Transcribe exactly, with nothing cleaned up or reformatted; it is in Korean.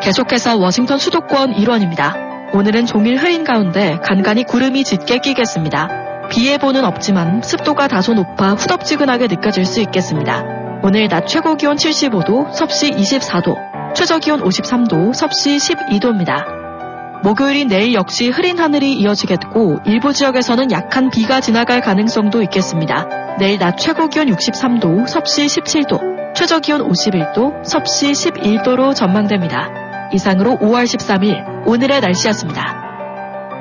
계속해서 워싱턴 수도권 일원입니다. 오늘은 종일 흐린 가운데 간간히 구름이 짙게 끼겠습니다. 비 예보는 없지만 습도가 다소 높아 후덥지근하게 느껴질 수 있겠습니다. 오늘 낮 최고기온 칠십오 도, 섭씨 이십사 도, 최저기온 오십삼 도, 섭씨 십이 도입니다. 목요일인 내일 역시 흐린 하늘이 이어지겠고 일부 지역에서는 약한 비가 지나갈 가능성도 있겠습니다. 내일 낮 최고기온 육십삼 도, 섭씨 십칠 도, 최저기온 오십일 도, 섭씨 십일 도로 전망됩니다. 이상으로 오월 십삼일 오늘의 날씨였습니다.